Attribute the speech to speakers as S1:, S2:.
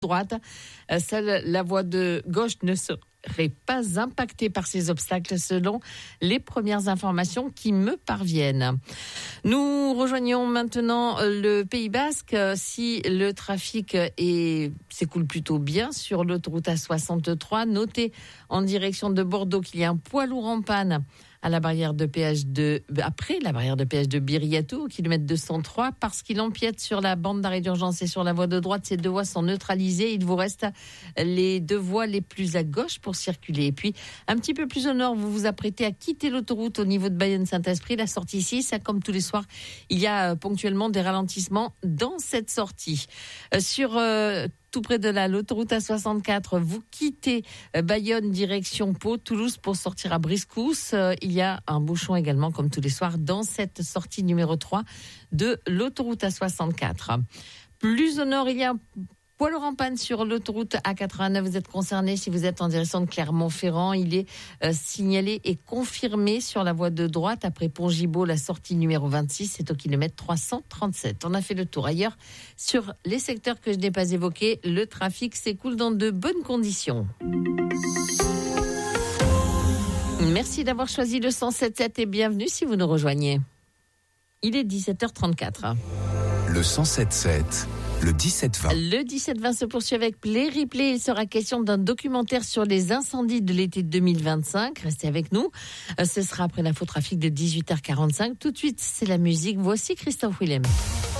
S1: droite. Seule la voie de gauche ne serait pas impactée par ces obstacles selon les premières informations qui me parviennent. Nous rejoignons maintenant le Pays Basque. Si le trafic s'écoule plutôt bien sur l'autoroute A63, notez en direction de Bordeaux qu'il y a un poids lourd en panne à la barrière de péage après la barrière de péage de Biriatou, au kilomètre 203, parce qu'il empiète sur la bande d'arrêt d'urgence et sur la voie de droite. Ces deux voies sont neutralisées. Il vous reste les deux voies les plus à gauche pour circuler. Et puis, un petit peu plus au nord, vous vous apprêtez à quitter l'autoroute au niveau de Bayonne-Saint-Esprit. La sortie ici, ça, comme tous les soirs, il y a ponctuellement des ralentissements dans cette sortie. Tout près de l'autoroute A64, vous quittez Bayonne direction Pau, Toulouse pour sortir à Briscousse. Il y a un bouchon également, comme tous les soirs, dans cette sortie numéro 3 de l'autoroute A64. Plus au nord, il y a un poids lourd en panne sur l'autoroute A89. Vous êtes concerné si vous êtes en direction de Clermont-Ferrand. Il est signalé et confirmé sur la voie de droite après Pont-Gibaud, la sortie numéro 26. C'est au kilomètre 337. On a fait le tour. Ailleurs, sur les secteurs que je n'ai pas évoqués, le trafic s'écoule dans de bonnes conditions. Merci d'avoir choisi le 107.7 et bienvenue si vous nous rejoignez. Il est 17h34.
S2: Le 107.7. Le 17-20.
S1: Le 17-20 se poursuit avec les replays. Il sera question d'un documentaire sur les incendies de l'été 2025. Restez avec nous. Ce sera après l'infotrafic de 18h45. Tout de suite, c'est la musique. Voici Christophe Willem.